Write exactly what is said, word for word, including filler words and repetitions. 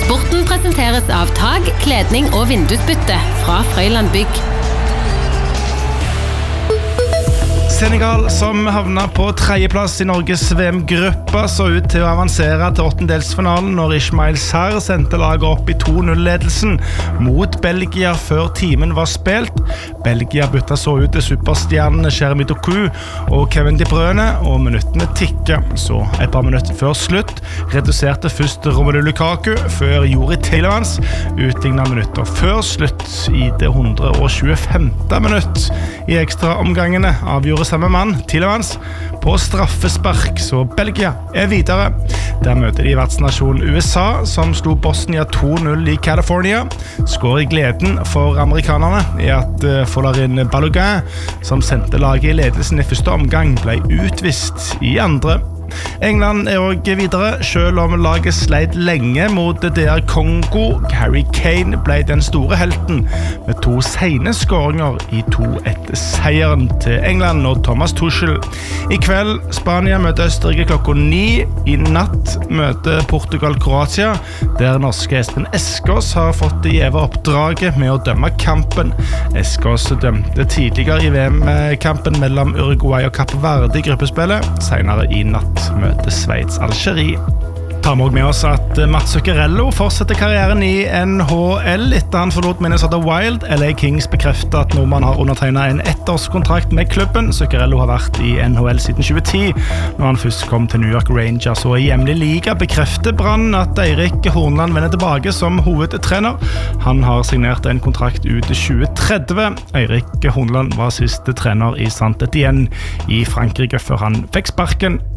Sporten presenteres av tag, kledning og vindusbytte fra Frøyland Bygg. Senegal, som havnet på tredjeplass i Norges V M-gruppa, så ut til å avansere til åttendelsfinalen når Ismail Sarr sendte laget opp i to null-ledelsen mot Belgia før timen var spilt. Belgia bytta så ut til superstjernene Jeremy Doku og Kevin De Bruyne, og minuttene tikket. Så et par minutter før slutt reduserte først Romelu Lukaku, før Juri Tillemans utlignet minutter før slutt i det one hundred twenty-fifth minutt. I ekstra omgangene avgjorde samme mann, Tillemans, på straffespark, så Belgia er videre. Der møter de vertsnasjonen U S A, som slo Bosnia two null i California. Skår i gleden for amerikanerne i at Folarin Balogun, som sendte laget i ledelsen i første omgang, ble utvist i andre. England er også videre, selv om laget sleit lenge mot D R Kongo. Harry Kane ble den store helten med to sene skåringer i to one seieren til England og Thomas Tuchel. I kveld Spania møter Østerrike klokka ni. I natt møter Portugal Kroatia, der norske Espen Eskås har fått det gjeve oppdraget med å dømme kampen. Eskås dømte tidligere i V M-kampen mellom Uruguay og Kapp Verde i gruppespillet, senere i natt møter Sveits Algerie. Tar vi også med oss at Mats Zuccarello fortsetter karrieren i N H L etter han forlot Minnesota Wild. L A Kings bekrefter at nordmann har undertegnet en ettårskontrakt med klubben. Zuccarello har vært i N H L siden twenty ten, når han først kom til New York Rangers. Og i hjemlig liga bekrefter Brann at Eirik Horneland vender tilbake som hovedtrener. Han har signert en kontrakt ut til twenty thirty. Eirik Horneland var siste trener i Saint-Étienne i Frankrike før han fikk sparken.